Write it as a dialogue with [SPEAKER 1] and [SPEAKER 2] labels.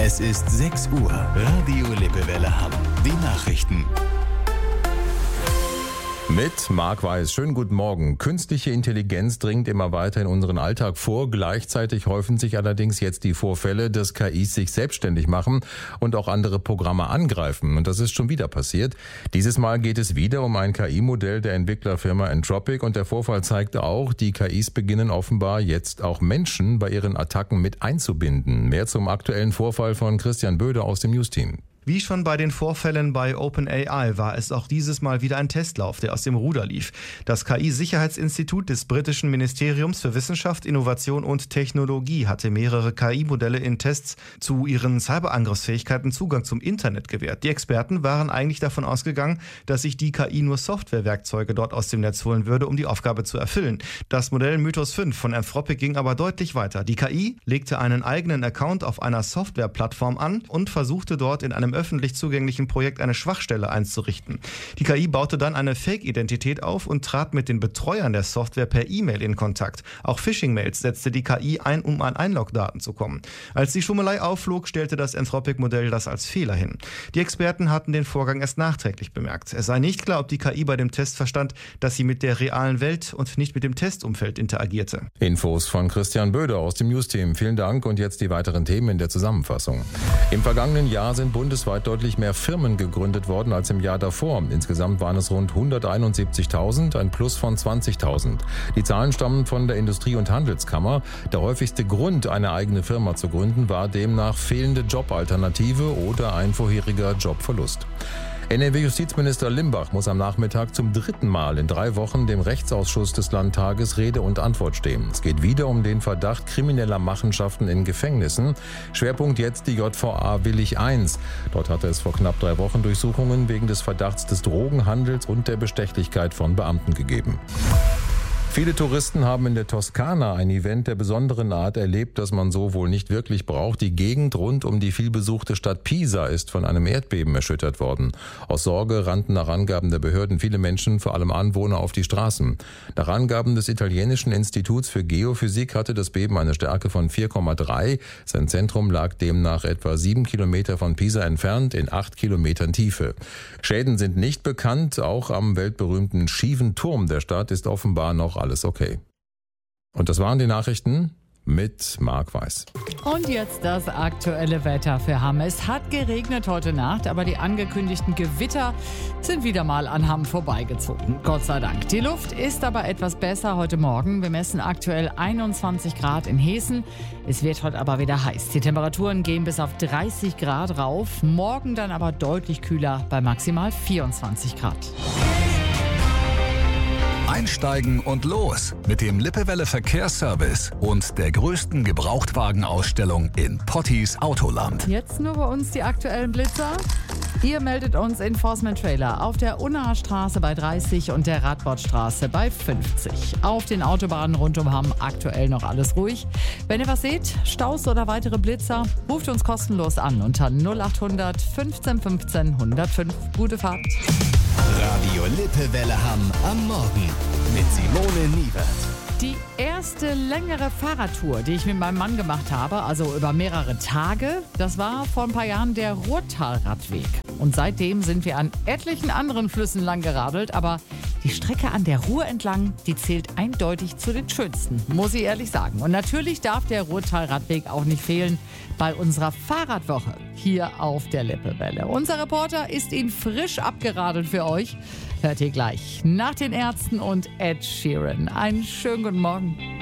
[SPEAKER 1] Es ist 6 Uhr. Radio Lippewelle Hamm. Die Nachrichten.
[SPEAKER 2] Mit Marc Weiß. Schönen guten Morgen. Künstliche Intelligenz dringt immer weiter in unseren Alltag vor. Gleichzeitig häufen sich allerdings jetzt die Vorfälle, dass KIs sich selbstständig machen und auch andere Programme angreifen. Und das ist schon wieder passiert. Dieses Mal geht es wieder um ein KI-Modell der Entwicklerfirma Anthropic. Und der Vorfall zeigte auch, die KIs beginnen offenbar jetzt auch Menschen bei ihren Attacken mit einzubinden. Mehr zum aktuellen Vorfall von Christian Böde aus dem News-Team.
[SPEAKER 3] Wie schon bei den Vorfällen bei OpenAI war es auch dieses Mal wieder ein Testlauf, der aus dem Ruder lief. Das KI-Sicherheitsinstitut des britischen Ministeriums für Wissenschaft, Innovation und Technologie hatte mehrere KI-Modelle in Tests zu ihren Cyberangriffsfähigkeiten Zugang zum Internet gewährt. Die Experten waren eigentlich davon ausgegangen, dass sich die KI nur Softwarewerkzeuge dort aus dem Netz holen würde, um die Aufgabe zu erfüllen. Das Modell Mythos 5 von Anthropic ging aber deutlich weiter. Die KI legte einen eigenen Account auf einer Softwareplattform an und versuchte dort in einem öffentlich zugänglichen Projekt eine Schwachstelle einzurichten. Die KI baute dann eine Fake-Identität auf und trat mit den Betreuern der Software per E-Mail in Kontakt. Auch Phishing-Mails setzte die KI ein, um an Einlogdaten zu kommen. Als die Schummelei aufflog, stellte das Anthropic-Modell das als Fehler hin. Die Experten hatten den Vorgang erst nachträglich bemerkt. Es sei nicht klar, ob die KI bei dem Test verstand, dass sie mit der realen Welt und nicht mit dem Testumfeld interagierte.
[SPEAKER 2] Infos von Christian Böde aus dem News-Team. Vielen Dank und jetzt die weiteren Themen in der Zusammenfassung. Im vergangenen Jahr sind bundesweit deutlich mehr Firmen gegründet worden als im Jahr davor. Insgesamt waren es rund 171.000, ein Plus von 20.000. Die Zahlen stammen von der Industrie- und Handelskammer. Der häufigste Grund, eine eigene Firma zu gründen, war demnach fehlende Jobalternative oder ein vorheriger Jobverlust. NRW-Justizminister Limbach muss am Nachmittag zum 3. Mal in 3 Wochen dem Rechtsausschuss des Landtages Rede und Antwort stehen. Es geht wieder um den Verdacht krimineller Machenschaften in Gefängnissen. Schwerpunkt jetzt die JVA Willich I. Dort hatte es vor knapp 3 Wochen Durchsuchungen wegen des Verdachts des Drogenhandels und der Bestechlichkeit von Beamten gegeben. Viele Touristen haben in der Toskana ein Event der besonderen Art erlebt, das man so wohl nicht wirklich braucht. Die Gegend rund um die vielbesuchte Stadt Pisa ist von einem Erdbeben erschüttert worden. Aus Sorge rannten nach Angaben der Behörden viele Menschen, vor allem Anwohner, auf die Straßen. Nach Angaben des italienischen Instituts für Geophysik hatte das Beben eine Stärke von 4,3. Sein Zentrum lag demnach etwa 7 Kilometer von Pisa entfernt, in 8 Kilometern Tiefe. Schäden sind nicht bekannt. Auch am weltberühmten schiefen Turm der Stadt ist offenbar noch alles okay. Und das waren die Nachrichten mit Marc Weiß.
[SPEAKER 4] Und jetzt das aktuelle Wetter für Hamm. Es hat geregnet heute Nacht, aber die angekündigten Gewitter sind wieder mal an Hamm vorbeigezogen. Gott sei Dank. Die Luft ist aber etwas besser heute Morgen. Wir messen aktuell 21 Grad in Hessen. Es wird heute aber wieder heiß. Die Temperaturen gehen bis auf 30 Grad rauf. Morgen dann aber deutlich kühler bei maximal 24 Grad.
[SPEAKER 1] Einsteigen und los mit dem Lippewelle Verkehrsservice und der größten Gebrauchtwagenausstellung in Pottis Autoland.
[SPEAKER 4] Jetzt nur bei uns die aktuellen Blitzer. Ihr meldet uns Enforcement Trailer auf der Unnaher Straße bei 30 und der Radbordstraße bei 50. Auf den Autobahnen rund um Hamm aktuell noch alles ruhig. Wenn ihr was seht, Staus oder weitere Blitzer, ruft uns kostenlos an unter 0800 15 15 105. Gute Fahrt.
[SPEAKER 1] Radio Lippewelle Hamm am Morgen mit Simone Niewert.
[SPEAKER 4] Die erste längere Fahrradtour, die ich mit meinem Mann gemacht habe, also über mehrere Tage, das war vor ein paar Jahren der Ruhrtalradweg. Und seitdem sind wir an etlichen anderen Flüssen lang geradelt, aber die Strecke an der Ruhr entlang, die zählt eindeutig zu den schönsten, muss ich ehrlich sagen. Und natürlich darf der Ruhrtalradweg auch nicht fehlen bei unserer Fahrradwoche hier auf der Lippewelle. Unser Reporter ist ihn frisch abgeradelt für euch. Hört ihr gleich nach den Ärzten und Ed Sheeran. Einen schönen guten Morgen.